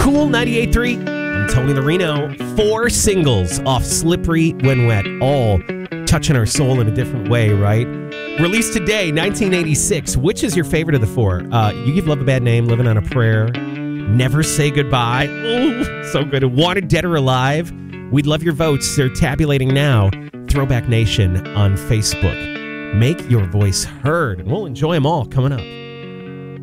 Cool 98.3. I'm Tony Lorino. 4 singles off Slippery When Wet, all touching our soul in a different way, right? Released today, 1986. Which is your favorite of the 4? You Give Love a Bad Name, Living on a Prayer, Never Say Goodbye. Oh, so good. Wanted Dead or Alive. We'd love your votes. They're tabulating now. Throwback Nation on Facebook. Make your voice heard, and we'll enjoy them all coming up.